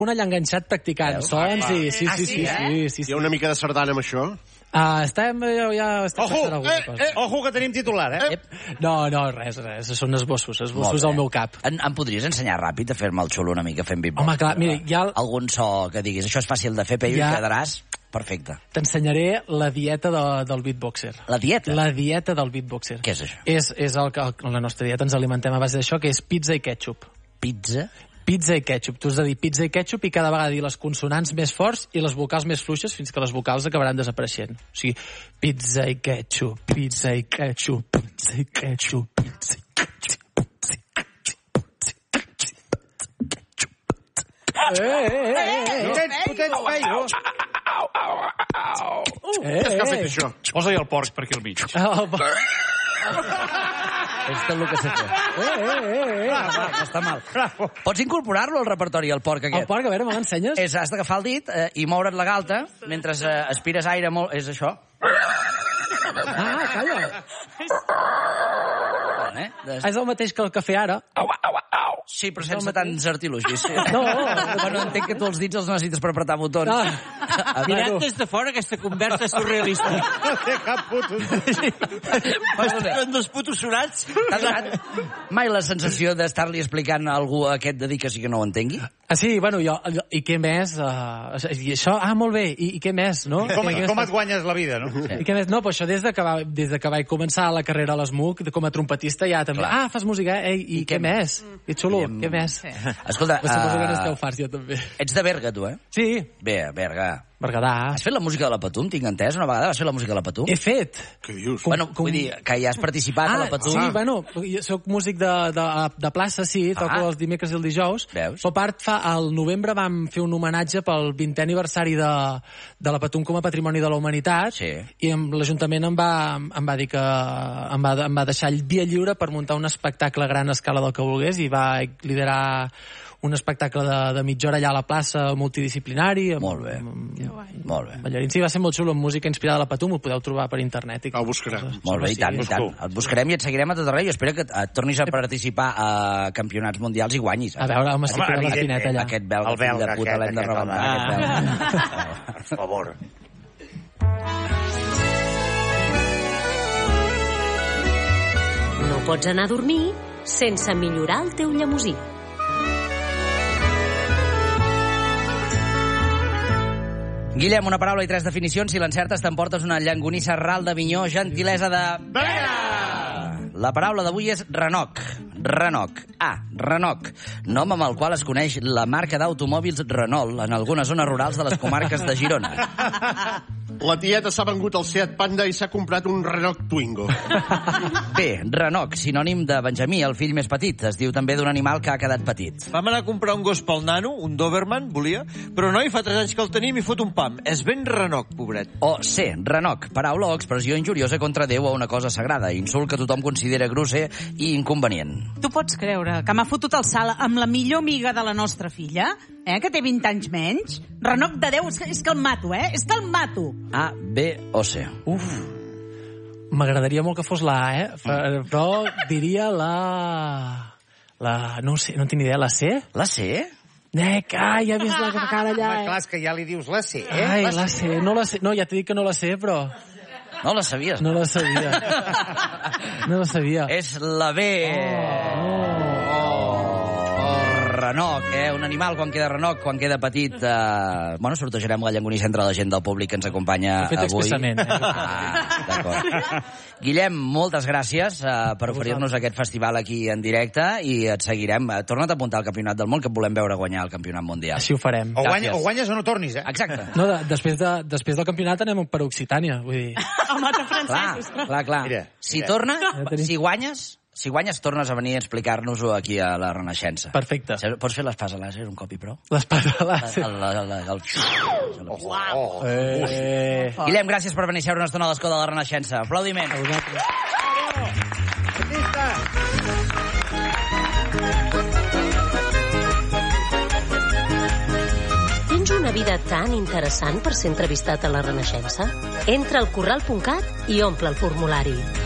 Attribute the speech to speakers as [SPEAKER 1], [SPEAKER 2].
[SPEAKER 1] Un allà enganxat practicant sons i... Sí.
[SPEAKER 2] Hi ha una mica de sardana amb això?
[SPEAKER 1] Estem pensant alguna cosa.
[SPEAKER 3] Ojo, que tenim titular,
[SPEAKER 1] No, res. Són esbossos al meu cap.
[SPEAKER 4] Em podries ensenyar ràpid a fer-me el xulo una mica fent beatbox?
[SPEAKER 1] Home, clar, mira, hi ha...
[SPEAKER 4] Algun so que diguis, això és fàcil de fer, Peyu, i quedaràs perfecte.
[SPEAKER 1] T'ensenyaré la dieta del beatboxer.
[SPEAKER 4] La dieta?
[SPEAKER 1] La dieta del beatboxer.
[SPEAKER 4] Què és això?
[SPEAKER 1] És el que la nostra dieta ens alimentem a base d'això, que és pizza i ketchup.
[SPEAKER 4] Pizza?
[SPEAKER 1] Pizza i ketchup. Tu has de dir pizza i ketchup i cada vegada dir les consonants més forts i les vocals més fluixes fins que les vocals acabaran desapareixent. O sigui, pizza i ketchup, pizza i ketchup, pizza i ketchup, pizza i ketchup.
[SPEAKER 3] Potets, Peyu.
[SPEAKER 2] Què és que ha fet això?
[SPEAKER 3] Posa-hi el porc per aquí al mig.
[SPEAKER 4] És tot el que sé fer. No està mal. Pots incorporar-lo al repertori, el porc aquest?
[SPEAKER 1] El porc, a veure, me l'ensenyes?
[SPEAKER 4] Has d'agafar el dit i moure't la galta mentre aspires aire molt... És això?
[SPEAKER 1] Calla. És el mateix que el cafè ara.
[SPEAKER 4] Sí, però sense tants artilugis.
[SPEAKER 1] No.
[SPEAKER 4] Bueno, entenc que tu els dits els necessites per apretar botons.
[SPEAKER 5] Mirant des de fora, aquesta conversa surrealista.
[SPEAKER 3] No té cap puto.
[SPEAKER 5] Són dos putos sonats.
[SPEAKER 4] T'ha donat mai la sensació d'estar-li explicant a algú a què et dediques i que no ho entengui?
[SPEAKER 1] Sí, bueno, i què més? I això, molt bé, i què més, no?
[SPEAKER 3] Com et guanyes la vida, no?
[SPEAKER 1] I què més? No, però això des de que vaig començar la carrera a l'ESMUC, com a trompetista, ja també... fas música, i què més? I xulo, què més?
[SPEAKER 4] Escolta...
[SPEAKER 1] Suposo que n'esteu farts, jo també.
[SPEAKER 4] Ets de Berga, tu, eh?
[SPEAKER 1] Sí.
[SPEAKER 4] Bé, Berga.
[SPEAKER 1] Berguedà.
[SPEAKER 4] Has fet la música de la Patum, tinc entès? Una vegada vas fer la música de la Patum?
[SPEAKER 1] He fet.
[SPEAKER 2] Què dius?
[SPEAKER 4] Bueno, vull dir, que hi has participat a la Patum.
[SPEAKER 1] Sí, bueno, jo soc músic de plaça, sí, toco els dimecres i el dijous.
[SPEAKER 4] Veus?
[SPEAKER 1] Però a part, al novembre vam fer un homenatge pel 20è aniversari de la Patum com a Patrimoni de la Humanitat, i l'Ajuntament em va dir que em va deixar el dia lliure per muntar un espectacle a gran escala del que volgués, i va liderar un espectacle de mitja hora allà a la plaça multidisciplinari.
[SPEAKER 4] Molt bé. Molt bé.
[SPEAKER 1] Ballarins. Sí, va ser molt xulo, amb música inspirada a la Patum, ho podeu trobar per internet.
[SPEAKER 2] Ho buscarem.
[SPEAKER 4] Molt bé, i tant. Et buscarem i et seguirem a tot arreu. Jo espero que et tornis a participar a campionats mundials i guanyis.
[SPEAKER 1] A veure, home, si queda l'espineta allà.
[SPEAKER 4] Aquest belga, fill de puta, l'hem de rebentar.
[SPEAKER 3] Per favor.
[SPEAKER 6] No pots anar a dormir sense millorar el teu llemosí.
[SPEAKER 4] Guillem, una paraula i 3 definicions. Si l'encertes, t'emportes una llangonissa ral d'Avinyó, gentilesa de... Berga! La paraula d'avui és renoc. Renoc. Renoc. Nom amb el qual es coneix la marca d'automòbils Renault en algunes zones rurals de les comarques de Girona.
[SPEAKER 2] La tieta s'ha vengut el Seat Panda i s'ha comprat un Renault Twingo.
[SPEAKER 4] Bé, renoc, sinònim de Benjamí, el fill més petit. Es diu també d'un animal que ha quedat petit.
[SPEAKER 5] Vam anar a comprar un gos pel nano, un Doberman, volia, però noi, fa 3 anys que el tenim i fot un pam. És ben renoc, pobret.
[SPEAKER 4] O C, renoc, paraula o expressió injuriosa contra Déu o una cosa sagrada. Insult que tothom considera grosser i inconvenient.
[SPEAKER 7] Tu pots creure que m'ha fotut el salt amb la millor amiga de la nostra filla, que té 20 anys menys? Renoc de Déu, és que el mato, és que el mato.
[SPEAKER 4] A, B o C.
[SPEAKER 1] Uf, m'agradaria molt que fos la A, però diria la... No sé, no tinc idea, la C?
[SPEAKER 4] La C?
[SPEAKER 1] Ja he vist la cara allà.
[SPEAKER 3] Home, clar, és que ja li dius la C,
[SPEAKER 1] Ai, la C, no la sé. No, ja t'he dit que no la sé, però...
[SPEAKER 4] No la sabies?
[SPEAKER 1] No la sabia. No la sabia.
[SPEAKER 4] És la B. Renoc, un animal quan queda renoc, quan queda petit... Bueno, sortejarem la llangonissa entre la gent del públic que ens acompanya avui.
[SPEAKER 1] Ho he fet expressament.
[SPEAKER 4] D'acord. Guillem, moltes gràcies per oferir-nos aquest festival aquí en directe i et seguirem. Torna't a apuntar al Campionat del Món, que et volem veure guanyar el Campionat Mundial.
[SPEAKER 1] Així ho farem.
[SPEAKER 3] O guanyes o no tornis,
[SPEAKER 4] Exacte.
[SPEAKER 1] No, després del campionat anem per Occitània, vull dir...
[SPEAKER 7] Home, de francesos.
[SPEAKER 4] Clar.
[SPEAKER 3] Mira.
[SPEAKER 4] Si guanyes, tornes a venir a explicar-nos-ho aquí a la Renaixença.
[SPEAKER 1] Perfecte.
[SPEAKER 4] Pots fer l'espasa làser un cop i prou?
[SPEAKER 1] L'espasa làser.
[SPEAKER 4] Guillem, gràcies per venir a seure una estona a l'escó de la Renaixença. Aplaudiments.
[SPEAKER 6] Tens una vida tan interessant per ser entrevistat a la Renaixença? Entra al corral.cat i omple el formulari.